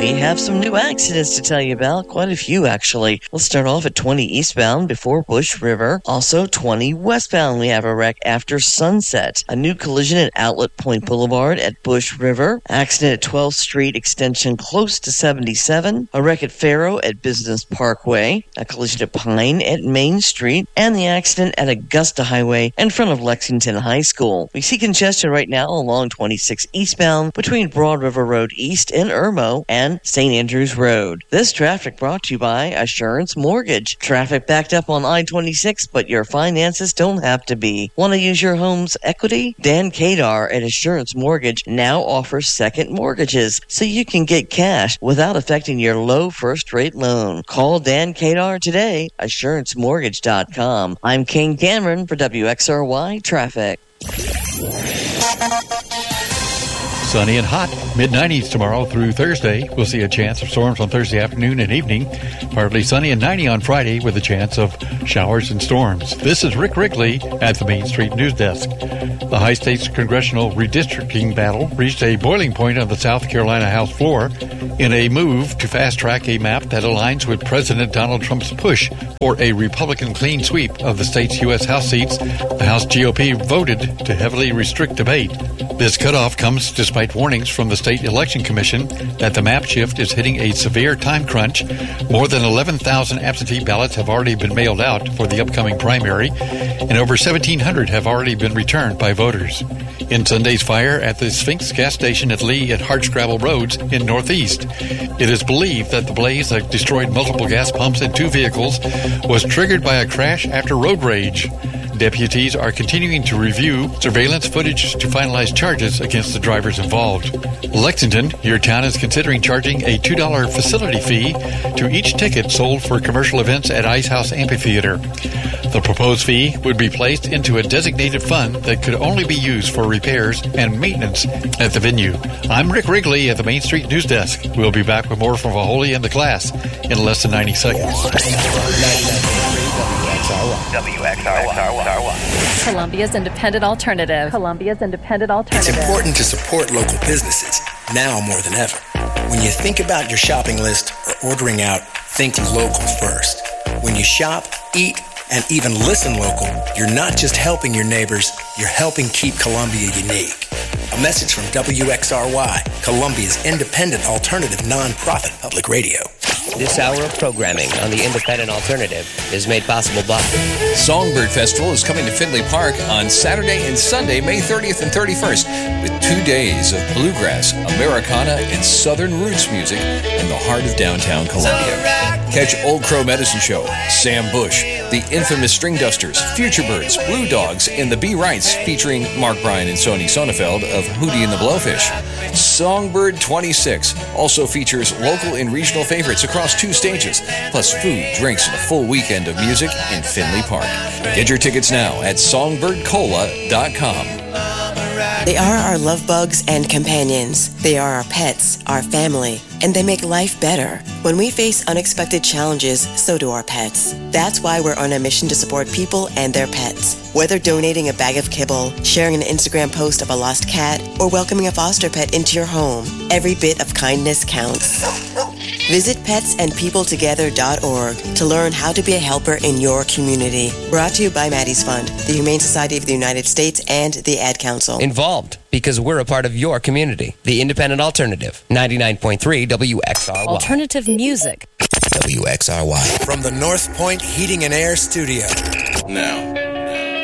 We have some new accidents to tell you about, quite a few actually. Let's start off at 20 eastbound before Bush River. Also 20 westbound, we have a wreck after sunset. A new collision at Outlet Point Boulevard at Bush River. Accident at 12th Street extension close to 77. A wreck at Faro at Business Parkway. A collision at Pine at Main Street. And the accident at Augusta Highway in front of Lexington High School. We see congestion right now along 26 eastbound between Broad River Road East in Irmo and St. Andrews Road. This traffic brought to you by Assurance Mortgage. Traffic backed up on I-26, but your finances don't have to be. Want to use your home's equity? Dan Kadar at Assurance Mortgage now offers second mortgages, so you can get cash without affecting your low first-rate loan. Call Dan Kadar today, AssuranceMortgage.com. I'm King Cameron for WXRY Traffic. Sunny and hot, mid-90s tomorrow through Thursday. We'll see a chance of storms on Thursday afternoon and evening. Partly sunny and 90 on Friday with a chance of showers and storms. This is Rick Wrigley at the Main Street News Desk. The high stakes congressional redistricting battle reached a boiling point on the South Carolina House floor in a move to fast-track a map that aligns with President Donald Trump's push for a Republican clean sweep of the state's U.S. House seats. The House GOP voted to heavily restrict debate. This cutoff comes despite warnings from the State Election Commission that the map shift is hitting a severe time crunch. More than 11,000 absentee ballots have already been mailed out for the upcoming primary, and over 1,700 have already been returned by voters. In Sunday's fire at the Sphinx gas station at Lee at Hardscrabble Roads in Northeast, it is believed that the blaze that destroyed multiple gas pumps and 2 vehicles was triggered by a crash after road rage. Deputies are continuing to review surveillance footage to finalize charges against the drivers involved. Lexington, your town is considering charging a $2 facility fee to each ticket sold for commercial events at Ice House Amphitheater. The proposed fee would be placed into a designated fund that could only be used for repairs and maintenance at the venue. I'm Rick Wrigley at the Main Street News Desk. We'll be back with more from Vaholi and the class in less than 90 seconds. WXRY. Columbia's independent alternative. It's important to support local businesses, now more than ever. When you think about your shopping list or ordering out, think local first. When you shop, eat, and even listen local, you're not just helping your neighbors, you're helping keep Columbia unique. A message from WXRY, Columbia's independent alternative nonprofit public radio. This hour of programming on the Independent Alternative is made possible by Songbird Festival is coming to Findlay Park on Saturday and Sunday, May 30th and 31st, with 2 days of bluegrass, Americana, and Southern roots music in the heart of downtown Columbia. Catch Old Crow Medicine Show, Sam Bush, the infamous String Dusters, Futurebirds, Blue Dogs, and the B. Wrights featuring Mark Bryan and Sonny Sonnefeld of Hootie and the Blowfish. Songbird 26 also features local and regional favorites across 2 stages, plus food, drinks, and a full weekend of music in Findlay Park. Get your tickets now at songbirdcola.com. They are our love bugs and companions. They are our pets, our family, and they make life better. When we face unexpected challenges, so do our pets. That's why we're on a mission to support people and their pets. Whether donating a bag of kibble, sharing an Instagram post of a lost cat, or welcoming a foster pet into your home, every bit of kindness counts. Visit petsandpeopletogether.org to learn how to be a helper in your community. Brought to you by Maddie's Fund, the Humane Society of the United States, and the Ad Council. Involved because we're a part of your community. The Independent Alternative, 99.3 WXRY. Alternative music. WXRY. From the North Point Heating and Air Studio. Now,